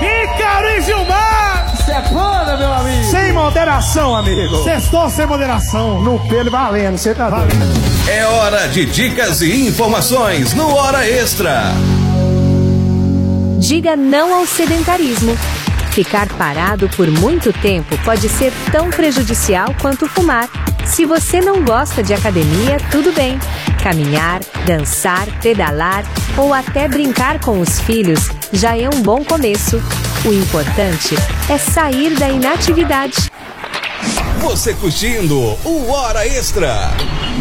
Ícaro e Gilmar! Sepana, meu amigo! Sem moderação, amigo! Sextou sem moderação! No pelo valendo, você tá doido. É hora de dicas e informações no Hora Extra. Diga não ao sedentarismo. Ficar parado por muito tempo pode ser tão prejudicial quanto fumar. Se você não gosta de academia, tudo bem. Caminhar, dançar, pedalar ou até brincar com os filhos já é um bom começo. O importante é sair da inatividade. Você curtindo o Hora Extra.